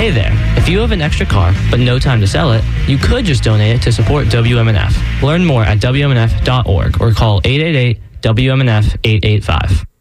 Hey there, if you have an extra car but no time to sell it, you could just donate it to support WMNF. Learn more at WMNF.org or call 888-WMNF-885.